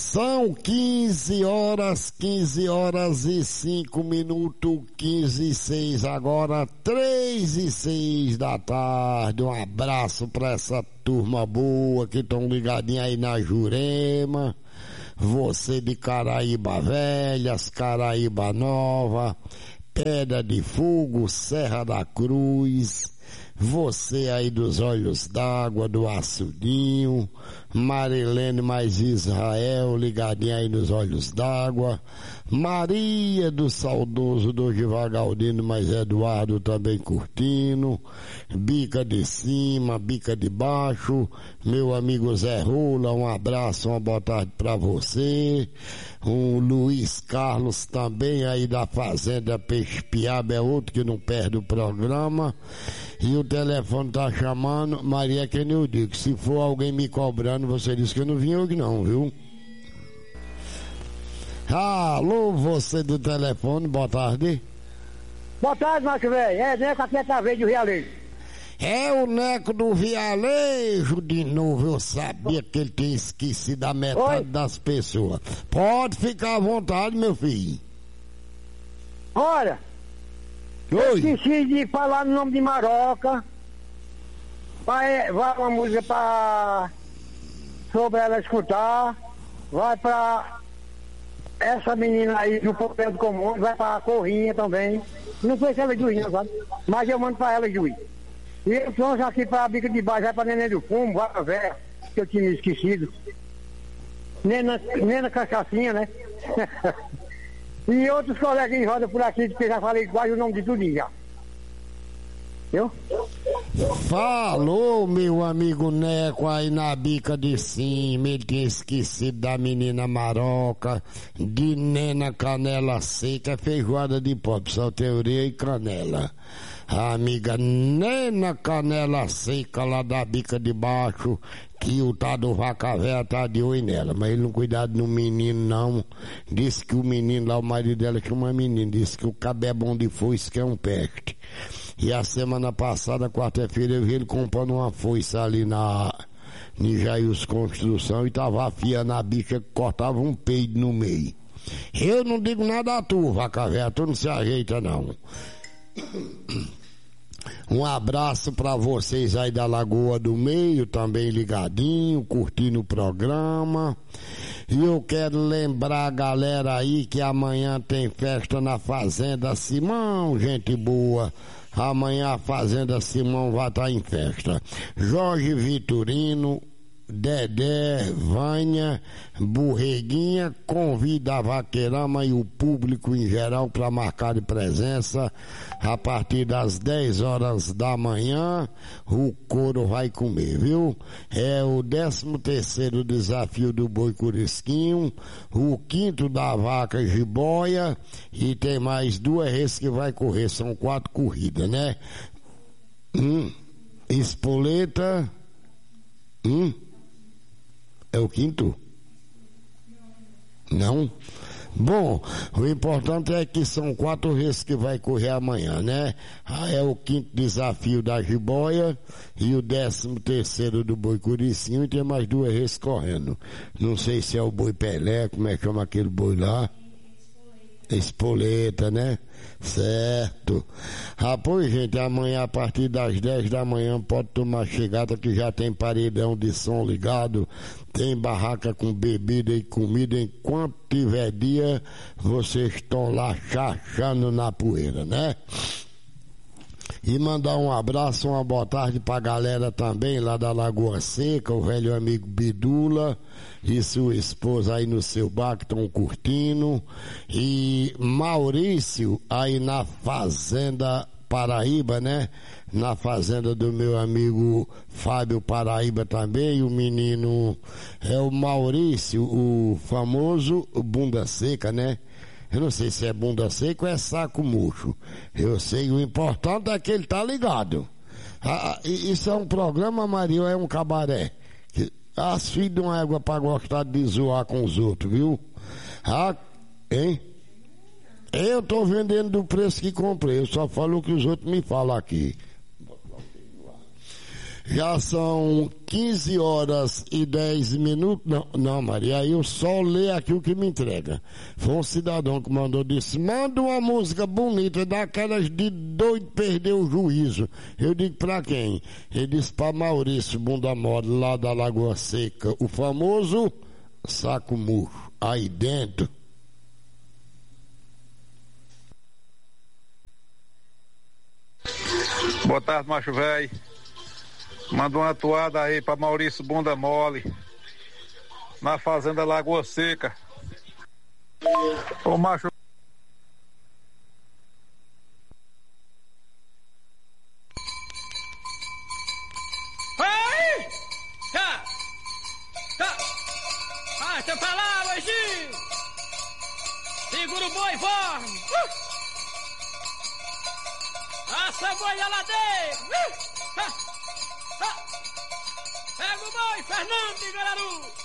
São 15 horas e 5 minutos, 15 e 6 agora, 3 e 6 da tarde. Um abraço pra essa turma boa que estão ligadinha aí na Jurema. Você de Caraíba Velhas, Caraíba Nova, Pedra de Fogo, Serra da Cruz, você aí dos Olhos d'Água, do Açudinho, Marilene mais Israel, ligadinha aí nos Olhos d'Água, Maria do Saudoso, do Givagaldino mais Eduardo também curtindo, Bica de Cima, Bica de Baixo, meu amigo Zé Rola, um abraço, uma boa tarde pra você, o Luiz Carlos também aí da Fazenda Peixe Piaba, é outro que não perde o programa. E o telefone tá chamando, Maria, que nem eu digo, se for alguém me cobrando, você diz que eu não vim hoje não, viu? Alô, você do telefone, boa tarde. Boa tarde, macho velho, é Neco aqui através do Vialejo. É o Neco do Vialejo de novo, eu sabia que ele tinha esquecido a metade das pessoas. Pode ficar à vontade, meu filho. Olha, eu esqueci de falar no nome de Maroca. Vai uma música pra sobre ela escutar. Vai pra essa menina aí do Papel do Comum. Vai pra Corrinha também. Não sei se ela é juiz, não sabe? Mas eu mando pra ela juiz. E eu trouxe aqui pra Bica de Baixo, vai pra Neném do Fumo, vai pra Vera, que eu tinha esquecido. Nena Cachacinha, né? E outros colegas em roda por aqui, que eu já falei quase o nome de tudo já. Viu? Falou, meu amigo Neco, aí na Bica de Cima, ele tinha esquecido da menina Maroca, de Nena Canela Seca, feijoada de pobre, só teoria e canela. A amiga Nena Canela Seca, lá da Bica de Baixo, que o tal do Vaca Véia tá de olho nela, mas ele não cuidado no menino não. Disse que o menino lá, o marido dela chama menino, disse que o cabé bom de foice que é um peste. E a semana passada, quarta-feira, eu vi ele comprando uma foice ali na Nijaíus Construção e tava afiando a bicha que cortava um peido no meio. Eu não digo nada a tu, Vaca Véia, tu não se ajeita não. Um abraço pra vocês aí da Lagoa do Meio, também ligadinho, curtindo o programa. E eu quero lembrar a galera aí que amanhã tem festa na Fazenda Simão, gente boa. Amanhã a Fazenda Simão vai estar em festa. Jorge Vitorino, Dedé, Vânia, Borreguinha, convida a Vaqueirama e o público em geral para marcar de presença a partir das 10 horas da manhã. O couro vai comer, viu? É o 13º desafio do Boi Curisquinho, o 5º da Vaca Jiboia e tem mais 2 vezes que vai correr, são 4 corridas, né? Espoleta, é o 5º? Não? Bom, o importante é que são 4 vezes que vai correr amanhã, né? É o 5º desafio da Jiboia e o 13º do Boi Curicinho e tem mais 2 vezes correndo. Não sei se é o Boi Pelé, como é que chama aquele boi lá? Espoleta, né? Certo. Pois, gente, amanhã a partir das 10 da manhã pode tomar chegada que já tem paredão de som ligado, tem barraca com bebida e comida, enquanto tiver dia, vocês estão lá chachando na poeira, né? E mandar um abraço, uma boa tarde pra galera também lá da Lagoa Seca, o velho amigo Bidula e sua esposa aí no seu bar que estão curtindo. E Maurício aí na Fazenda Paraíba, né? Na fazenda do meu amigo Fábio Paraíba também, o menino é o Maurício, o famoso Bunda Seca, né? Eu não sei se é bunda seca ou é saco murcho. Eu sei, o importante é que ele tá ligado. Isso é um programa, Maria, ou é um cabaré? As filhas de uma égua pra gostar de zoar com os outros, viu? Hein? Eu tô vendendo do preço que comprei, eu só falo o que os outros me falam aqui. Já são 15 horas e 10 minutos. Não, Maria, aí eu só leio aqui o que me entrega. Foi um cidadão que mandou, disse, manda uma música bonita, daquelas de doido perder o juízo. Eu digo pra quem? Ele disse pra Maurício Bunda Mole, lá da Lagoa Seca, o famoso saco murro. Aí dentro. Boa tarde, macho velho. Manda uma toada aí pra Maurício Bunda Mole, na fazenda Lagoa Seca. Ô macho. Aí! Tá! Ah, deixa eu falar, Luizinho! Segura o boi, forme! Assa a boi na ladeira! Pega o boi, Fernando de Gararu!